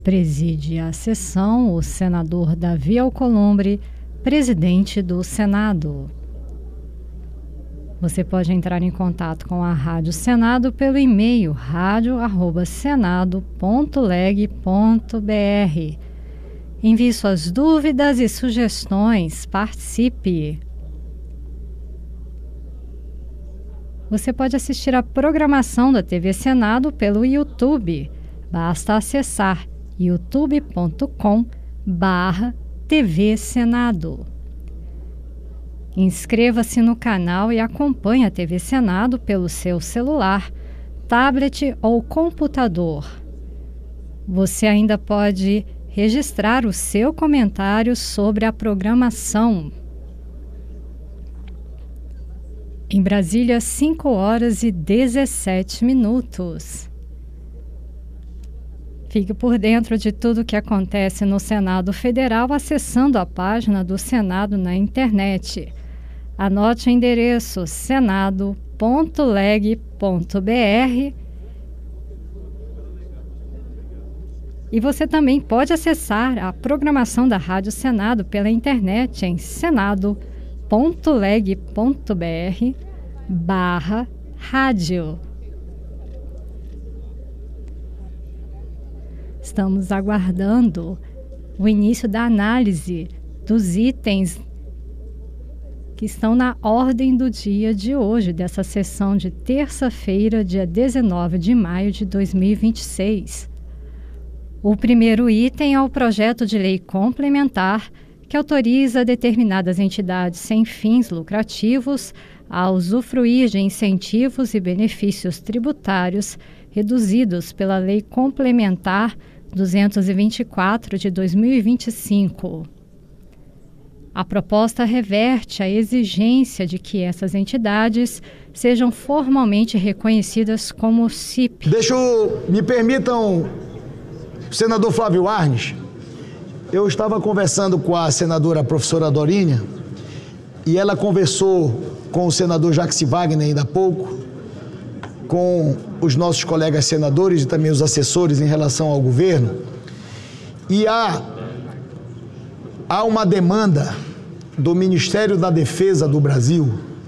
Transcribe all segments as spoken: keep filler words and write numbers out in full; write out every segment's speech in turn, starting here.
Preside a sessão o senador Davi Alcolumbre, presidente do Senado. Você pode entrar em contato com a Rádio Senado pelo e-mail radio arroba senado ponto leg ponto br. Envie suas dúvidas e sugestões, participe. Você pode assistir a programação da T V Senado pelo YouTube. Basta acessar youtube ponto com barra T V Senado. Inscreva-se no canal e acompanhe a T V Senado pelo seu celular, tablet ou computador. Você ainda pode registrar o seu comentário sobre a programação. Em Brasília, cinco horas e dezessete minutos. Fique por dentro de tudo o que acontece no Senado Federal acessando a página do Senado na internet. Anote o endereço senado ponto leg ponto br e você também pode acessar a programação da Rádio Senado pela internet em senado ponto leg ponto br barra rádio. Estamos aguardando o início da análise dos itens que estão na ordem do dia de hoje, dessa sessão de terça-feira, dia dezenove de maio de dois mil e vinte e seis. O primeiro item é o projeto de lei complementar que autoriza determinadas entidades sem fins lucrativos a usufruir de incentivos e benefícios tributários reduzidos pela Lei Complementar duzentos e vinte e quatro de dois mil e vinte e cinco. A proposta reverte a exigência de que essas entidades sejam formalmente reconhecidas como C I P. Deixa eu, me permitam, senador Flávio Arnes, eu estava conversando com a senadora professora Dorinha e ela conversou com o senador Jacques Wagner ainda há pouco, com os nossos colegas senadores e também os assessores em relação ao governo, e há, há uma demanda do Ministério da Defesa do Brasil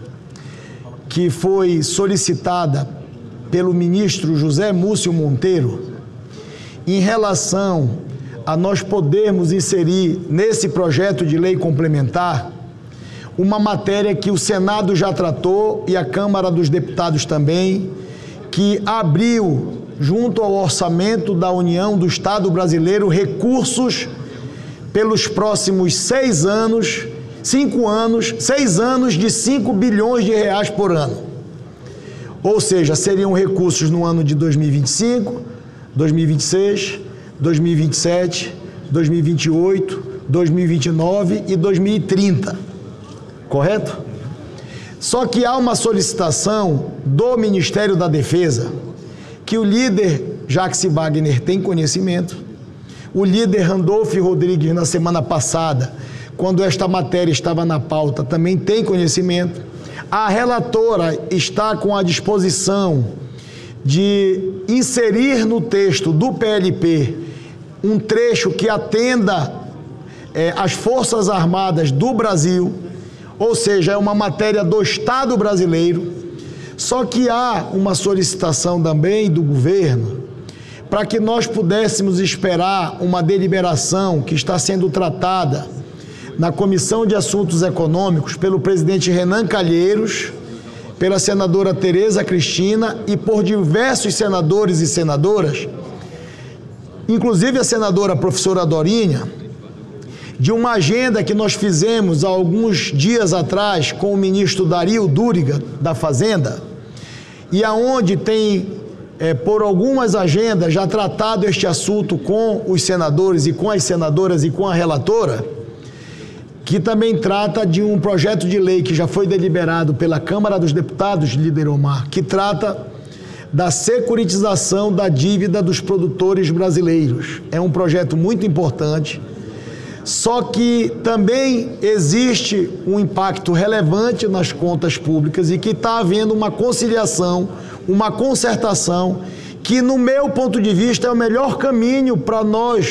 que foi solicitada pelo ministro José Múcio Monteiro em relação a nós podermos inserir nesse projeto de lei complementar uma matéria que o Senado já tratou e a Câmara dos Deputados também, que abriu, junto ao orçamento da União do Estado brasileiro, recursos pelos próximos seis anos, cinco anos, seis anos de cinco bilhões de reais por ano. Ou seja, seriam recursos no ano de dois mil e vinte e cinco, dois mil e vinte e seis, dois mil e vinte e sete, dois mil e vinte e oito, dois mil e vinte e nove e dois mil e trinta. Correto? Só que há uma solicitação do Ministério da Defesa, que o líder Jacques Wagner tem conhecimento, o líder Randolph Rodrigues, na semana passada, quando esta matéria estava na pauta, também tem conhecimento, a relatora está com a disposição de inserir no texto do P L P um trecho que atenda é, às Forças Armadas do Brasil, ou seja, é uma matéria do Estado brasileiro, só que há uma solicitação também do governo para que nós pudéssemos esperar uma deliberação que está sendo tratada na Comissão de Assuntos Econômicos pelo presidente Renan Calheiros, pela senadora Tereza Cristina e por diversos senadores e senadoras, inclusive a senadora professora Dorinha, de uma agenda que nós fizemos há alguns dias atrás com o ministro Dario Duriga, da Fazenda, e aonde tem, é, por algumas agendas, já tratado este assunto com os senadores e com as senadoras e com a relatora, que também trata de um projeto de lei que já foi deliberado pela Câmara dos Deputados, líder Omar, que trata da securitização da dívida dos produtores brasileiros. É um projeto muito importante, só que também existe um impacto relevante nas contas públicas e que está havendo uma conciliação, uma concertação que, no meu ponto de vista, é o melhor caminho para nós